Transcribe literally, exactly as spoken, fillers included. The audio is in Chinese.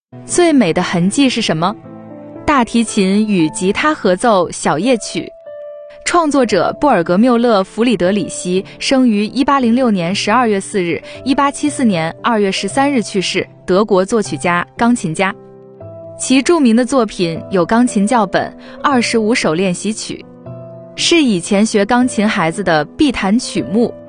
最美的痕迹是什么？大提琴与吉他合奏小夜曲。创作者布尔格缪勒·弗里德里希生于一八零六年十二月四日，一八七四年二月十三日去世，德国作曲家、钢琴家。其著名的作品有钢琴教本、二十五首练习曲，是以前学钢琴孩子的必弹曲目。